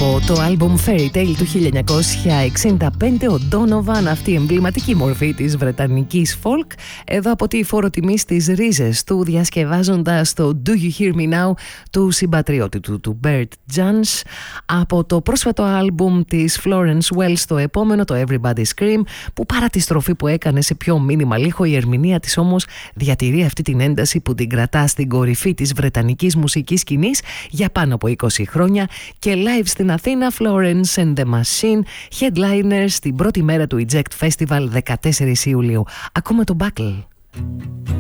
Από το άλμπουμ Fairy Tale του 1965, ο Donovan, αυτή η εμβληματική μορφή της βρετανικής folk, εδώ από τη φοροτιμή στις ρίζες του, διασκευάζοντας το Do You Hear Me Now του συμπατριώτη του Bert Jansch, από το πρόσφατο άλμπουμ της Florence Welch, το επόμενο, το Everybody Scream, που παρά τη στροφή που έκανε σε πιο μίνιμαλ ήχο, η ερμηνεία της όμως διατηρεί αυτή την ένταση που την κρατά στην κορυφή της βρετανικής μουσικής σκηνής για πάνω από 20 χρόνια. Και live στην Αθήνα, Florence and the Machine, headliners στην πρώτη μέρα του Eject Festival 14 Ιουλίου. Ακούμε το Buckle.